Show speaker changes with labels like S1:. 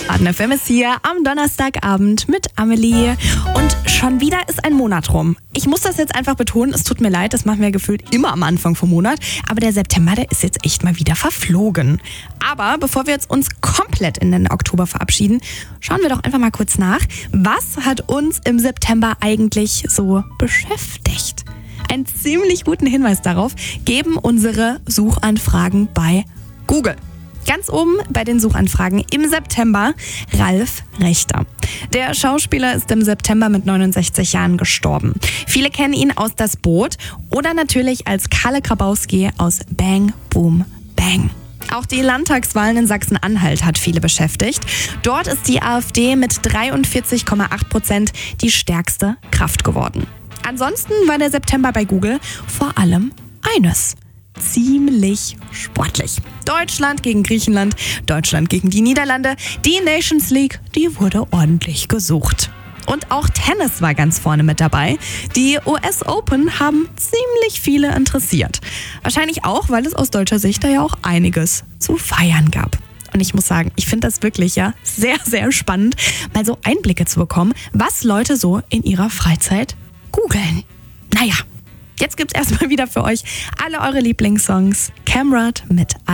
S1: Adna FM ist hier am Donnerstagabend mit Amelie. Und schon wieder ist ein Monat rum. Ich muss das jetzt einfach betonen, es tut mir leid, das machen wir gefühlt immer am Anfang vom Monat. Aber der September, der ist jetzt echt mal wieder verflogen. Aber bevor wir jetzt uns komplett in den Oktober verabschieden, schauen wir doch einfach mal kurz nach. Was hat uns im September eigentlich so beschäftigt? Einen ziemlich guten Hinweis darauf geben unsere Suchanfragen bei Google. Ganz oben bei den Suchanfragen im September Ralf Richter. Der Schauspieler ist im September mit 69 Jahren gestorben. Viele kennen ihn aus Das Boot oder natürlich als Kalle Grabowski aus Bang Boom Bang. Auch die Landtagswahlen in Sachsen-Anhalt hat viele beschäftigt. Dort ist die AfD mit 43,8% die stärkste Kraft geworden. Ansonsten war der September bei Google vor allem eines: ziemlich sportlich. Deutschland gegen Griechenland, Deutschland gegen die Niederlande. Die Nations League, die wurde ordentlich gesucht. Und auch Tennis war ganz vorne mit dabei. Die US Open haben ziemlich viele interessiert. Wahrscheinlich auch, weil es aus deutscher Sicht da ja auch einiges zu feiern gab. Und ich muss sagen, ich finde das wirklich sehr, sehr spannend, mal so Einblicke zu bekommen, was Leute so in ihrer Freizeit googeln. Naja, jetzt gibt's erstmal wieder für euch alle eure Lieblingssongs. Camrad mit